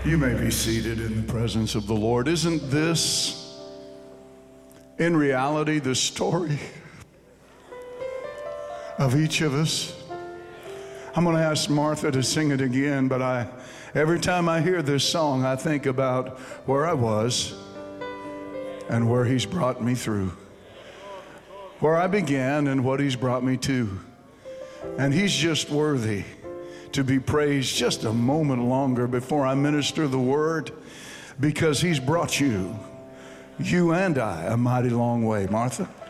You may be seated in the presence of the Lord. Isn't this, in reality, the story of each of us? I'm going to ask Martha to sing it again, but every time I hear this song, I think about where I was and where He's brought me through, where I began and what He's brought me to. And He's just worthy to be praised just a moment longer before I minister the word, because He's brought you and I, a mighty long way. Martha?